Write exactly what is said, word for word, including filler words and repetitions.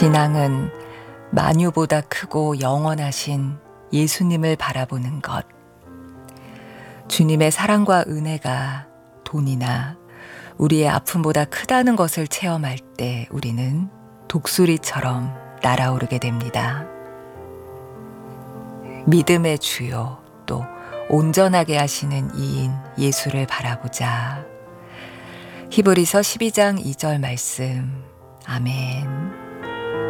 신앙은 만유보다 크고 영원하신 예수님을 바라보는 것. 주님의 사랑과 은혜가 돈이나 우리의 아픔보다 크다는 것을 체험할 때 우리는 독수리처럼 날아오르게 됩니다. 믿음의 주요 또 온전하게 하시는 이인 예수를 바라보자. 히브리서 십이 장 이 절 말씀. 아멘.